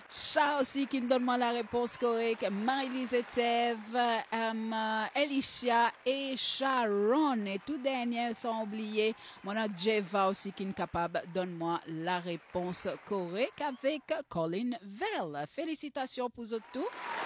Charles aussi qui me donne moi la réponse correcte. Marie-Lise Etève, Elisha et Sharon. Et tout dernier, sans oublier, mon Jeva aussi qui est capable. Donne-moi la réponse correcte avec Colin Vell. Félicitations pour vous tous.